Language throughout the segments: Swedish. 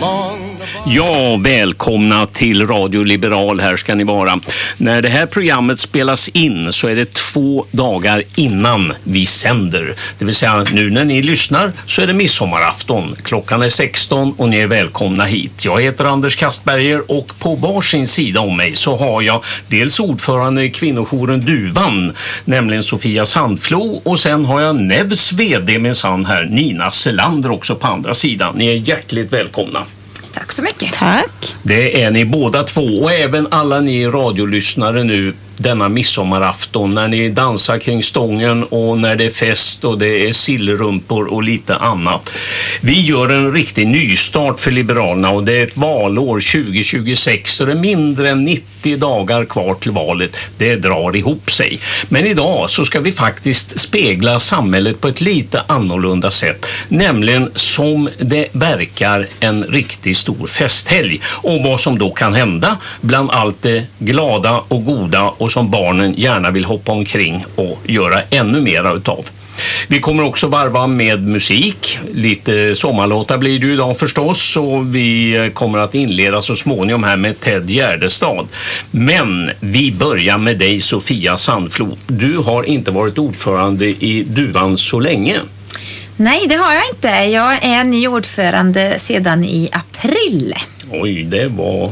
Ja, välkomna till Radio Liberal, här ska ni vara. När det här programmet spelas in så är det 2 dagar innan vi sänder. Det vill säga nu när ni lyssnar så är det midsommarafton. Klockan är 16 och ni är välkomna hit. Jag heter Anders Kastberger och på varsin sida om mig så har jag dels ordförande i kvinnojouren Duvan, nämligen Sofia Sandflo, och sen har jag Nevs vd minsann här, Nina Selander, också på andra sidan. Ni är hjärtligt välkomna. Tack så mycket. Tack. Det är ni båda två, och även alla ni radiolyssnare nu denna midsommarafton när ni dansar kring stången och när det är fest och det är sillrumpor och lite annat. Vi gör en riktig nystart för Liberalerna och det är ett valår 2026 så det är mindre än 90 dagar kvar till valet. Det drar ihop sig. Men idag så ska vi faktiskt spegla samhället på ett lite annorlunda sätt. Nämligen som det verkar en riktigt stor festhelg. Och vad som då kan hända bland allt det glada och goda och som barnen gärna vill hoppa omkring och göra ännu mera utav. Vi kommer också varva med musik. Lite sommarlåtar blir det idag förstås, och vi kommer att inleda så småningom här med Ted Gärdestad. Men vi börjar med dig, Sofia Sandflo. Du har inte varit ordförande i Duvan så länge. Nej, det har jag inte. Jag är ny ordförande sedan i april. Oj, det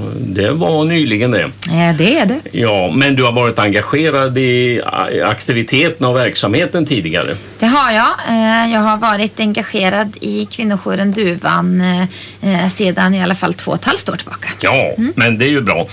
var nyligen det. Ja, det är det. Ja, men du har varit engagerad i aktiviteten och verksamheten tidigare. Det har jag. Jag har varit engagerad i kvinnojouren Duvan sedan i alla fall 2,5 år tillbaka. Ja, men det är ju bra.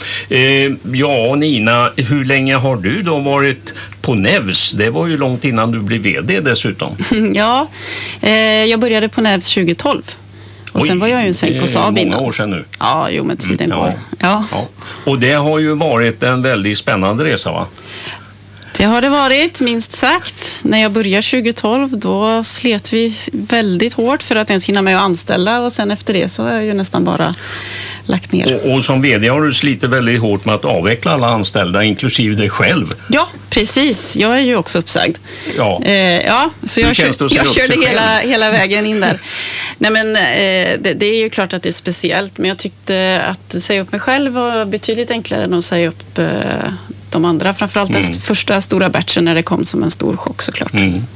Ja, Nina, hur länge har du då varit på Nevs? Det var ju långt innan du blev vd dessutom. Ja, jag började på Nevs 2012. Och sen var jag ju en sväng på Saab innan. Många år sedan nu. Ja, jo, men tiden går. Ja. Och det har ju varit en väldigt spännande resa, va? Det har det varit, minst sagt. När jag började 2012, då slet vi väldigt hårt för att ens hinna med att anställa. Och sen efter det så har jag ju nästan bara lagt ner. Och som vd har du slitit väldigt hårt med att avveckla alla anställda, inklusive dig sjld. Ja, precis. Jag är ju också uppsagd. Ja, Så jag körde hela vägen in där. Nej, men det är ju klart att det är speciellt, men jag tyckte att säga upp mig själv var betydligt enklare än att säga upp de andra. Framförallt den första stora batchen när det kom som en stor chock såklart.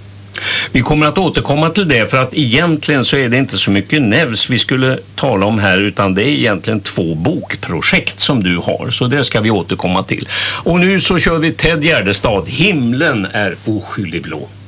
Vi kommer att återkomma till det, för att egentligen så är det inte så mycket Nevs vi skulle tala om här, utan det är egentligen 2 bokprojekt som du har, så det ska vi återkomma till. Och nu så kör vi Ted Gärdestad, Himlen är oskyldig blå.